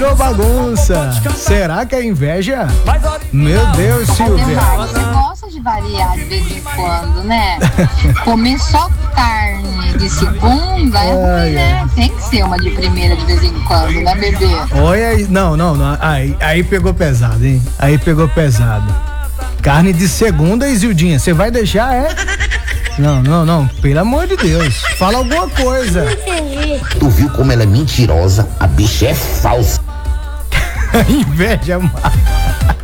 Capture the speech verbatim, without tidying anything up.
virou bagunça. Será que é inveja? Meu Deus, Silvia. Você gosta de variar de vez em quando, né? Comer só carne de segunda é ruim, né? Tem que ser uma de primeira de vez em quando, né, bebê? Olha aí, não, não, não. Aí, aí pegou pesado, hein? Aí pegou pesado. Carne de segunda, Isildinha, você vai deixar, é? Não, não, não, pelo amor de Deus. Fala alguma coisa. Tu viu como ela é mentirosa? A bicha é falsa. Inveja, mano.